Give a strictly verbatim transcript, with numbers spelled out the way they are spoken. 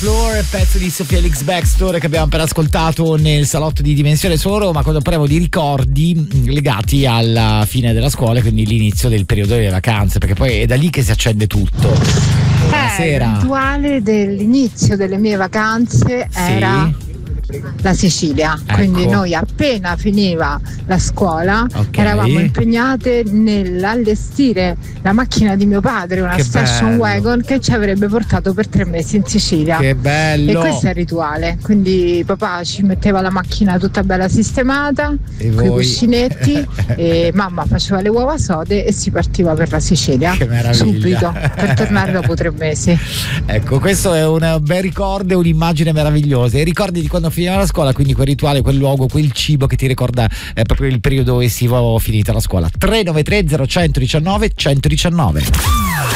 Floor, pezzo di Felix Baxter che abbiamo appena ascoltato nel salotto di Dimensione Solo, ma quando parliamo di ricordi legati alla fine della scuola, quindi l'inizio del periodo delle vacanze, perché poi è da lì che si accende tutto. Buonasera. Eh, il rituale dell'inizio delle mie vacanze Sì. era la Sicilia, Ecco. quindi noi appena finiva la scuola Ok. eravamo impegnate nell'allestire la macchina di mio padre, una Che station bello. wagon che ci avrebbe portato per tre mesi in Sicilia. Che bello. E questo è il rituale, quindi papà ci metteva la macchina tutta bella sistemata, E con i voi? cuscinetti e mamma faceva le uova sode e si partiva per la Sicilia Che meraviglia. subito per tornare dopo tre mesi. Ecco, questo è un bel ricordo e un'immagine meravigliosa. I ricordi di quando finiva la scuola, quindi quel rituale, quel luogo, quel cibo che ti ricorda eh, proprio il periodo estivo finita la scuola. tre nove tre zero uno uno uno uno uno